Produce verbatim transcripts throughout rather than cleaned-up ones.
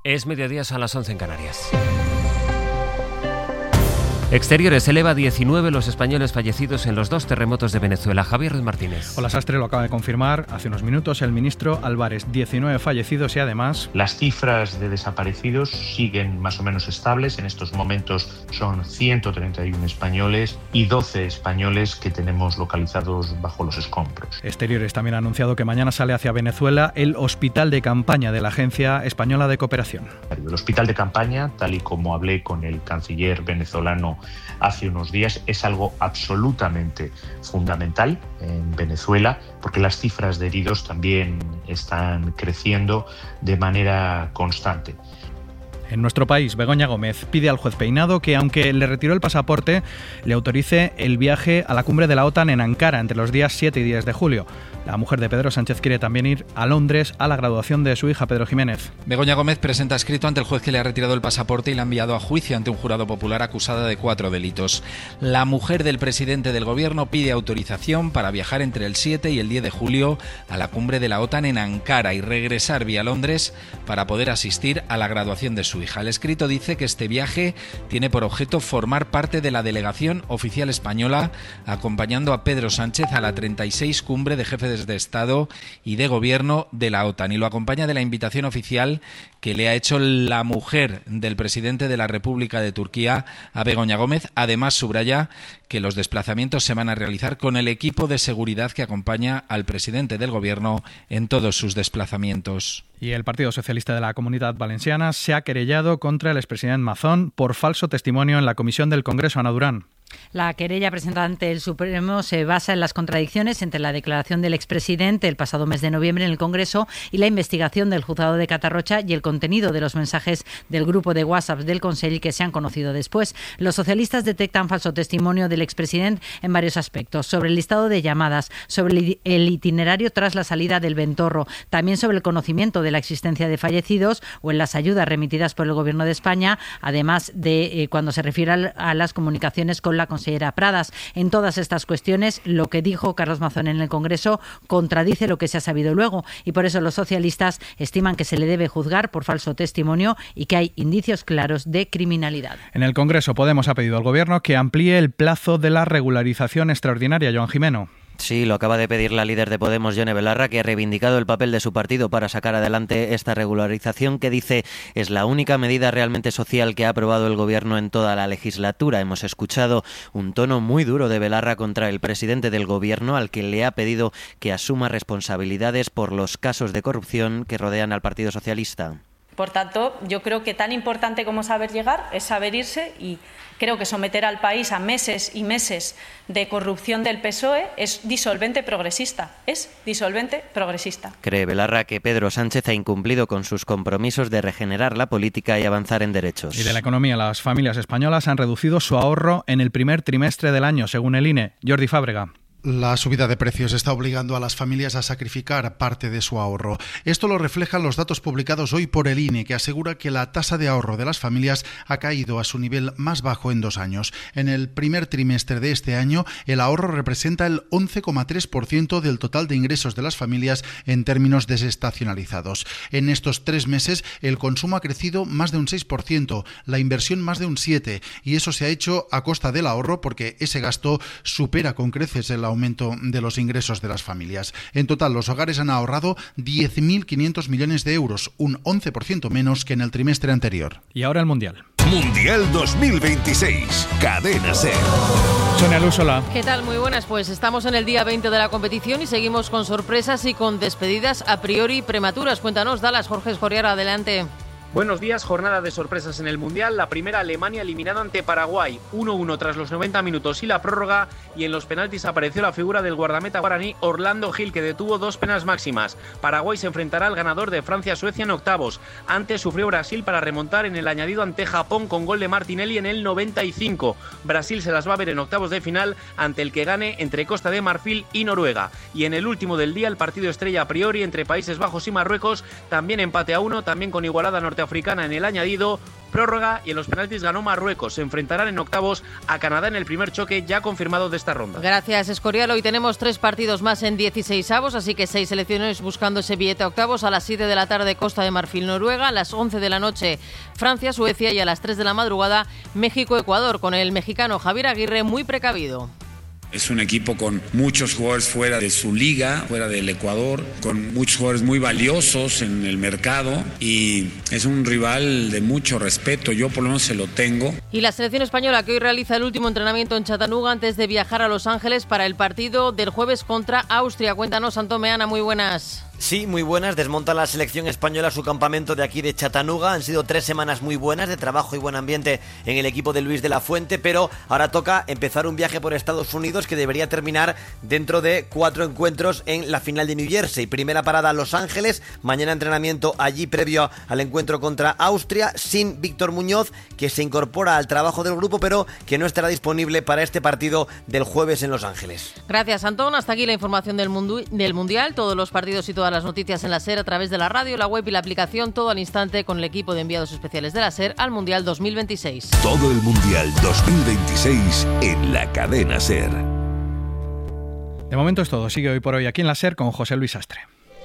Es mediodía, a las once en Canarias. Exteriores, eleva a diecinueve los españoles fallecidos en los dos terremotos de Venezuela. Javier Ruiz Martínez. Hola, Sastre, lo acaba de confirmar hace unos minutos el ministro Álvarez. diecinueve fallecidos y además... Las cifras de desaparecidos siguen más o menos estables. En estos momentos son ciento treinta y uno españoles y doce españoles que tenemos localizados bajo los escombros. Exteriores también ha anunciado que mañana sale hacia Venezuela el hospital de campaña de la Agencia Española de Cooperación. El hospital de campaña, tal y como hablé con el canciller venezolano hace unos días, es algo absolutamente fundamental en Venezuela, porque las cifras de heridos también están creciendo de manera constante. En nuestro país, Begoña Gómez pide al juez Peinado que, aunque le retiró el pasaporte, le autorice el viaje a la cumbre de la OTAN en Ankara entre los días siete y diez de julio. La mujer de Pedro Sánchez quiere también ir a Londres a la graduación de su hija, Pedro Jiménez. Begoña Gómez presenta escrito ante el juez que le ha retirado el pasaporte y la ha enviado a juicio ante un jurado popular acusada de cuatro delitos. La mujer del presidente del gobierno pide autorización para viajar entre el siete y el diez de julio a la cumbre de la OTAN en Ankara y regresar vía Londres para poder asistir a la graduación de su hija. El escrito dice que este viaje tiene por objeto formar parte de la delegación oficial española acompañando a Pedro Sánchez a la treinta y seis cumbre de jefes de Estado y de Gobierno de la OTAN, y lo acompaña de la invitación oficial que le ha hecho la mujer del presidente de la República de Turquía a Begoña Gómez. Además, subraya que los desplazamientos se van a realizar con el equipo de seguridad que acompaña al presidente del Gobierno en todos sus desplazamientos. Y el Partido Socialista de la Comunitat Valenciana se ha querellado contra el expresidente Mazón por falso testimonio en la comisión del Congreso. Ana Durán. La querella presentada ante el Supremo se basa en las contradicciones entre la declaración del expresidente el pasado mes de noviembre en el Congreso y la investigación del juzgado de Catarrocha y el contenido de los mensajes del grupo de WhatsApp del Consell que se han conocido después. Los socialistas detectan falso testimonio del expresidente en varios aspectos: sobre el listado de llamadas, sobre el itinerario tras la salida del Ventorro, también sobre el conocimiento de la existencia de fallecidos o en las ayudas remitidas por el Gobierno de España, además de eh, cuando se refiere a las comunicaciones con la consellera Pradas. En todas estas cuestiones, lo que dijo Carlos Mazón en el Congreso contradice lo que se ha sabido luego, y por eso los socialistas estiman que se le debe juzgar por falso testimonio y que hay indicios claros de criminalidad. En el Congreso, Podemos ha pedido al Gobierno que amplíe el plazo de la regularización extraordinaria. Joan Jimeno. Sí, lo acaba de pedir la líder de Podemos, Yone Belarra, que ha reivindicado el papel de su partido para sacar adelante esta regularización que dice es la única medida realmente social que ha aprobado el Gobierno en toda la legislatura. Hemos escuchado un tono muy duro de Belarra contra el presidente del Gobierno, al que le ha pedido que asuma responsabilidades por los casos de corrupción que rodean al Partido Socialista. Por tanto, yo creo que tan importante como saber llegar es saber irse, y creo que someter al país a meses y meses de corrupción del P S O E es disolvente progresista, es disolvente progresista. Cree Belarra que Pedro Sánchez ha incumplido con sus compromisos de regenerar la política y avanzar en derechos. Y de la economía, las familias españolas han reducido su ahorro en el primer trimestre del año, según el I N E. Jordi Fábrega. La subida de precios está obligando a las familias a sacrificar parte de su ahorro. Esto lo reflejan los datos publicados hoy por el I N E, que asegura que la tasa de ahorro de las familias ha caído a su nivel más bajo en dos años. En el primer trimestre de este año, el ahorro representa el once coma tres por ciento del total de ingresos de las familias en términos desestacionalizados. En estos tres meses, el consumo ha crecido más de un seis por ciento, la inversión más de un siete por ciento, y eso se ha hecho a costa del ahorro, porque ese gasto supera con creces el ahorro aumento de los ingresos de las familias. En total, los hogares han ahorrado diez mil quinientos millones de euros, un once por ciento menos que en el trimestre anterior. Y ahora el Mundial. Mundial dos mil veintiséis, Cadena SER. Sonia Lúsola. ¿Qué tal? Muy buenas. Pues estamos en el día veinte de la competición y seguimos con sorpresas y con despedidas a priori prematuras. Cuéntanos, Dallas, Jorge Escoriara, adelante. Buenos días, jornada de sorpresas en el Mundial. La primera, Alemania eliminada ante Paraguay, uno uno tras los noventa minutos y la prórroga, y en los penaltis apareció la figura del guardameta guaraní Orlando Gil, que detuvo dos penas máximas. Paraguay se enfrentará al ganador de Francia-Suecia en octavos. Antes sufrió Brasil para remontar en el añadido ante Japón con gol de Martinelli en el noventa y cinco. Brasil se las va a ver en octavos de final ante el que gane entre Costa de Marfil y Noruega. Y en el último del día, el partido estrella a priori entre Países Bajos y Marruecos, también empate a uno, también con igualada norteamericana africana en el añadido, prórroga y en los penaltis ganó Marruecos. Se enfrentarán en octavos a Canadá en el primer choque ya confirmado de esta ronda. Gracias, Escorial. Hoy tenemos tres partidos más en dieciseisavos, así que seis selecciones buscando ese billete a octavos. A las siete de la tarde Costa de Marfil, Noruega, a las once de la noche Francia, Suecia y a las tres de la madrugada México, Ecuador, con el mexicano Javier Aguirre muy precavido. Es un equipo con muchos jugadores fuera de su liga, fuera del Ecuador, con muchos jugadores muy valiosos en el mercado y es un rival de mucho respeto, yo por lo menos se lo tengo. Y la selección española que hoy realiza el último entrenamiento en Chattanooga antes de viajar a Los Ángeles para el partido del jueves contra Austria. Cuéntanos, Antón Meana, muy buenas. Sí, muy buenas. Desmonta la selección española su campamento de aquí de Chattanooga. Han sido tres semanas muy buenas de trabajo y buen ambiente en el equipo de Luis de la Fuente, pero ahora toca empezar un viaje por Estados Unidos que debería terminar dentro de cuatro encuentros en la final de New Jersey. Primera parada a Los Ángeles, mañana entrenamiento allí previo al encuentro contra Austria, sin Víctor Muñoz, que se incorpora al trabajo del grupo, pero que no estará disponible para este partido del jueves en Los Ángeles. Gracias, Antón. Hasta aquí la información del, mundu- del Mundial. Todos los partidos y todas las noticias en la SER a través de la radio, la web y la aplicación, todo al instante con el equipo de enviados especiales de la SER al Mundial dos mil veintiséis. Todo el Mundial dos mil veintiséis en la cadena SER. De momento es todo. Sigue hoy por hoy aquí en la SER con José Luis Astre.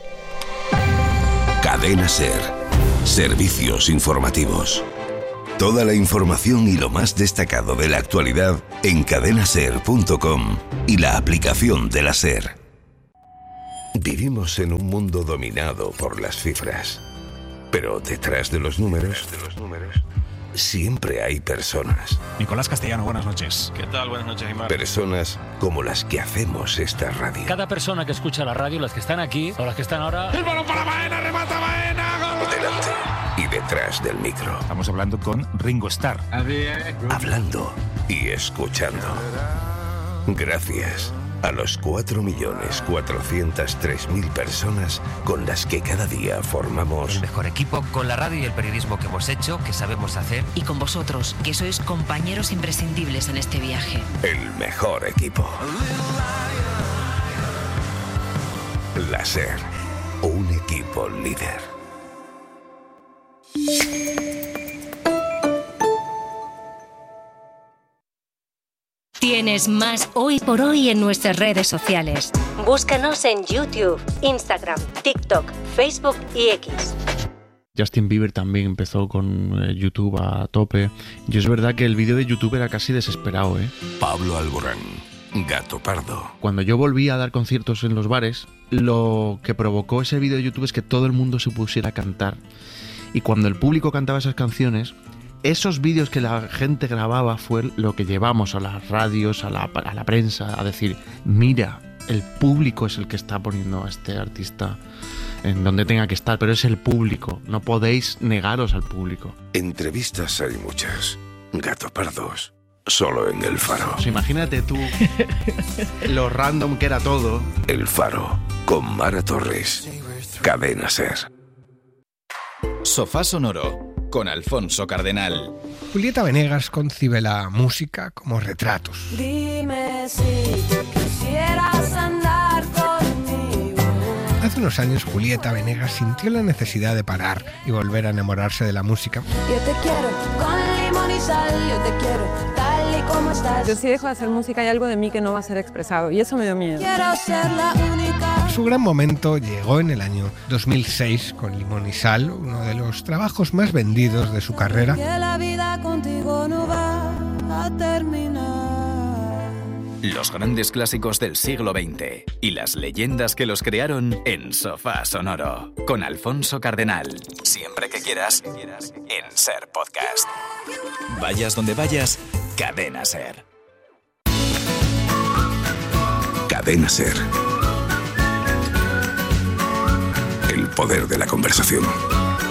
Cadena SER. Servicios informativos. Toda la información y lo más destacado de la actualidad en cadena ser punto com y la aplicación de la SER. Vivimos en un mundo dominado por las cifras, pero detrás de los números, de los números siempre hay personas. Nicolás Castellano, buenas noches. ¿Qué tal? Buenas noches, Aymar. Personas como las que hacemos esta radio. Cada persona que escucha la radio, las que están aquí o las que están ahora... ¡El balón para Baena! ¡Remata Baena! ¡Gol! Delante y detrás del micro. Estamos hablando con Ringo Starr. Hablando y escuchando. Gracias a los cuatro millones cuatrocientos tres mil personas con las que cada día formamos el mejor equipo, con la radio y el periodismo que hemos hecho, que sabemos hacer. Y con vosotros, que sois compañeros imprescindibles en este viaje. El mejor equipo. La SER, un equipo líder. Tienes más Hoy por Hoy en nuestras redes sociales. Búscanos en YouTube, Instagram, TikTok, Facebook y X. Justin Bieber también empezó con eh, YouTube a tope. Y es verdad que el vídeo de YouTube era casi desesperado, ¿eh? Pablo Alborán, Gato Pardo. Cuando yo volví a dar conciertos en los bares, lo que provocó ese vídeo de YouTube es que todo el mundo se pusiera a cantar. Y cuando el público cantaba esas canciones, esos vídeos que la gente grababa fue lo que llevamos a las radios, a la, a la prensa, a decir, mira, el público es el que está poniendo a este artista en donde tenga que estar, pero es el público, no podéis negaros al público. Entrevistas hay muchas, Gato Pardos, solo en El Faro. Pues imagínate tú lo random que era todo. El Faro, con Mara Torres, Cadena SER. Sofá Sonoro, con Alfonso Cardenal. Julieta Venegas concibe la música como retratos. Dime si quisieras andar conmigo. Hace unos años Julieta Venegas sintió la necesidad de parar y volver a enamorarse de la música. Yo te quiero con limón y sal, yo te quiero tal y como estás. Yo si dejo de hacer música hay algo de mí que no va a ser expresado y eso me dio miedo. Quiero ser la única. Su gran momento llegó en el año dos mil seis con Limón y Sal, uno de los trabajos más vendidos de su carrera. Que la vida contigo no va a terminar. Los grandes clásicos del siglo veinte y las leyendas que los crearon en Sofá Sonoro, con Alfonso Cardenal. Siempre que quieras, en SER Podcast. Vayas donde vayas, Cadena SER. Cadena SER. El poder de la conversación.